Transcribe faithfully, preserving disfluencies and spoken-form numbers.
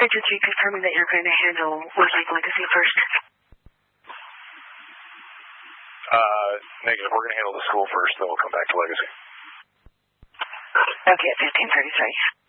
Agency confirming that you're going to handle Westlake Legacy first. Uh, negative. We're going to handle the school first, then we'll come back to Legacy. Okay, at fifteen thirty-three.